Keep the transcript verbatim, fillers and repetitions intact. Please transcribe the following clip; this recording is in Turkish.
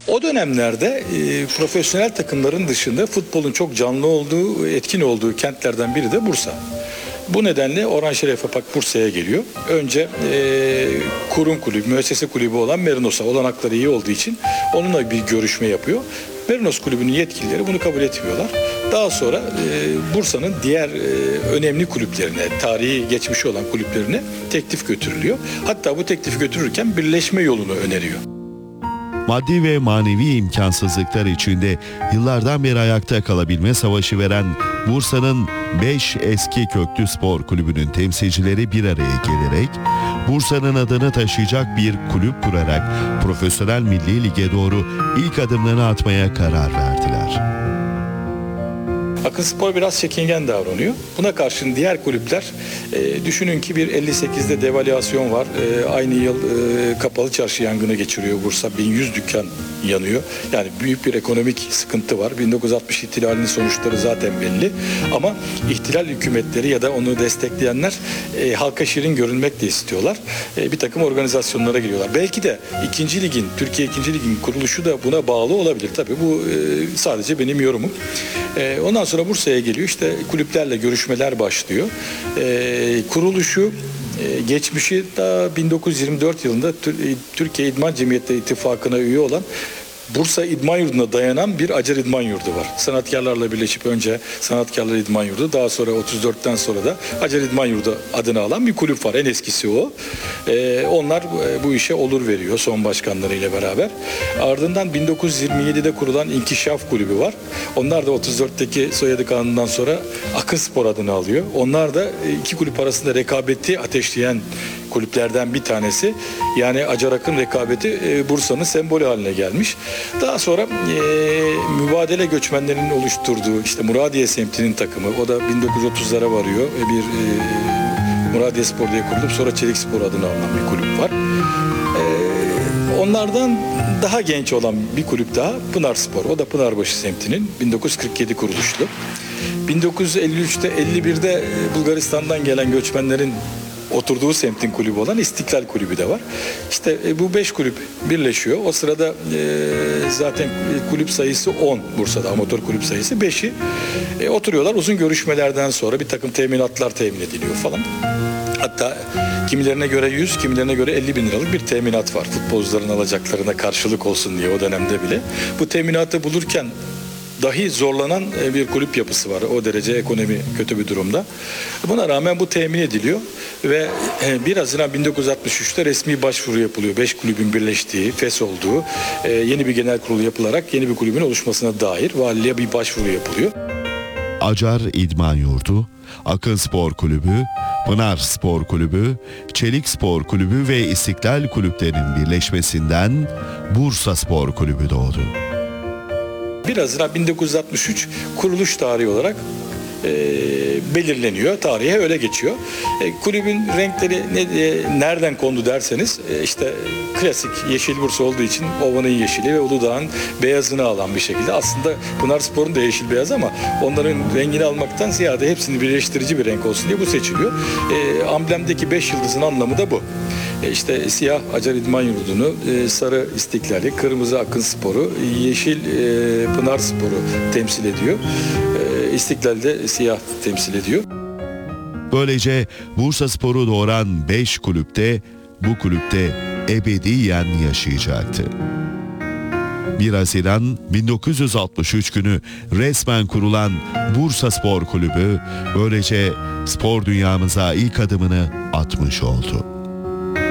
O dönemlerde e, profesyonel takımların dışında futbolun çok canlı olduğu, etkin olduğu kentlerden biri de Bursa. Bu nedenle Orhan Şeref Apak Bursa'ya geliyor. Önce e, kurum kulübü, müessese kulübü olan Merinos'a olanakları iyi olduğu için onunla bir görüşme yapıyor. Merinos kulübünün yetkilileri bunu kabul etmiyorlar. Daha sonra e, Bursa'nın diğer e, önemli kulüplerine, tarihi geçmişi olan kulüplerine teklif götürülüyor. Hatta bu teklifi götürürken birleşme yolunu öneriyor. Maddi ve manevi imkansızlıklar içinde yıllardan beri ayakta kalabilme savaşı veren Bursa'nın beş eski köklü spor kulübünün temsilcileri bir araya gelerek Bursa'nın adını taşıyacak bir kulüp kurarak Profesyonel Milli Lig'e doğru ilk adımlarını atmaya karar verdiler. Akınspor biraz çekingen davranıyor. Buna karşın diğer kulüpler e, düşünün ki bir elli sekizde devalüasyon var. E, aynı yıl e, kapalı çarşı yangını geçiriyor Bursa. bin yüz dükkan yanıyor. Yani büyük bir ekonomik sıkıntı var. bin dokuz yüz altmış ihtilalinin sonuçları zaten belli. Ama ihtilal hükümetleri ya da onu destekleyenler e, halka şirin görünmek de istiyorlar. E, bir takım organizasyonlara giriyorlar. Belki de ikinci ligin, Türkiye ikinci ligin kuruluşu da buna bağlı olabilir. Tabii bu e, sadece benim yorumum. E, ondan sonra Bursa'ya geliyor. İşte kulüplerle görüşmeler başlıyor. E, kuruluşu, e, geçmişi da bin dokuz yüz yirmi dört yılında Türkiye İdman Cemiyetleri İttifakı'na üye olan Bursa İdman Yurdu'na dayanan bir Acar İdman Yurdu var. Sanatkarlarla birleşip önce Sanatkarlar İdman Yurdu, daha sonra otuz dörtten sonra da Acar İdman Yurdu adını alan bir kulüp var. En eskisi o. Ee, onlar bu işe olur veriyor son başkanlarıyla beraber. Ardından bin dokuz yüz yirmi yedide kurulan İnkişaf Kulübü var. Onlar da otuz dörtteki soyadı kanundan sonra Akınspor adını alıyor. Onlar da iki kulüp arasında rekabeti ateşleyen kulüplerden bir tanesi. Yani Acar Akın rekabeti e, Bursa'nın sembolü haline gelmiş. Daha sonra e, mübadele göçmenlerinin oluşturduğu işte Muradiye semtinin takımı, o da bin dokuz yüz otuzlara varıyor. Bir e, Muradiye Spor diye kurulup sonra Çelik Spor adını alınan bir kulüp var. E, onlardan daha genç olan bir kulüp daha Pınar Spor. O da Pınarbaşı semtinin bin dokuz yüz kırk yedi kuruluşlu. bin dokuz yüz elli üçte elli birde Bulgaristan'dan gelen göçmenlerin oturduğu semtin kulübü olan İstiklal Kulübü de var. İşte e, bu beş kulüp birleşiyor. O sırada e, zaten kulüp sayısı on Bursa'da, amatör kulüp sayısı beşi. E, oturuyorlar, uzun görüşmelerden sonra bir takım teminatlar temin ediliyor falan. Hatta kimilerine göre yüz, kimilerine göre elli bin liralık bir teminat var. Futbolcuların alacaklarına karşılık olsun diye o dönemde bile. Bu teminatı bulurken dahi zorlanan bir kulüp yapısı var. O derece ekonomi kötü bir durumda. Buna rağmen bu temin ediliyor ve bir Haziran bin dokuz yüz altmış üçte resmi başvuru yapılıyor. Beş kulübün birleştiği, fes olduğu yeni bir genel kurulu yapılarak yeni bir kulübün oluşmasına dair valiliğe bir başvuru yapılıyor. Acar İdman Yurdu, Akınspor Kulübü, Pınar Spor Kulübü, Çelik Spor Kulübü ve İstiklal kulüplerinin birleşmesinden Bursa Spor Kulübü doğdu. bir Haziran bin dokuz yüz altmış üç kuruluş tarihi olarak e, belirleniyor. Tarihe öyle geçiyor. E, kulübün renkleri ne, e, nereden kondu derseniz e, işte klasik yeşil Bursa olduğu için Ova'nın yeşili ve Uludağ'ın beyazını alan bir şekilde. Aslında Pınarspor'un da yeşil beyaz ama onların rengini almaktan ziyade hepsini birleştirici bir renk olsun diye bu seçiliyor. E, amblemdeki beş yıldızın anlamı da bu. E, işte siyah Acar İdman Yurdu'nu, e, sarı İstiklal'i, kırmızı Akınspor'u, yeşil e, Pınarspor'u temsil ediyor. E, İstiklal'de siyah temsil ediyor. Böylece Bursa Spor'u doğuran beş kulüpte bu kulüpte ebediyen yaşayacaktı. bir Haziran bin dokuz yüz altmış üç günü resmen kurulan Bursa Spor Kulübü böylece spor dünyamıza ilk adımını atmış oldu.